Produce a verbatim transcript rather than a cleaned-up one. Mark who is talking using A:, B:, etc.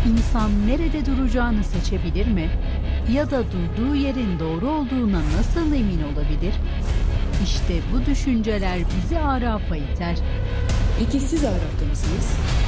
A: insan nerede duracağını seçebilir mi? Ya da durduğu yerin doğru olduğuna nasıl emin olabilir? İşte bu düşünceler bizi Araf'a iter.
B: Peki siz Araf'ta mısınız?